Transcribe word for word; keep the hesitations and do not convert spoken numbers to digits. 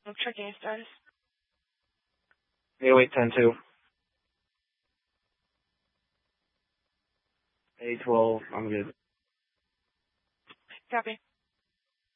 I'm checking your status. eight oh eight ten two. eight twelve, I'm good. Copy.